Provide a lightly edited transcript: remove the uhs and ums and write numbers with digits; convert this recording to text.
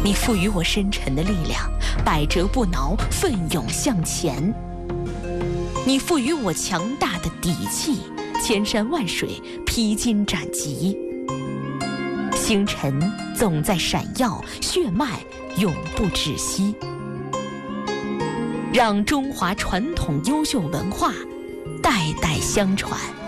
你赋予我深沉的力量，百折不挠，奋勇向前。你赋予我强大的底气，千山万水，披荆斩棘。星辰总在闪耀，血脉永不止息。让中华传统优秀文化代代相传。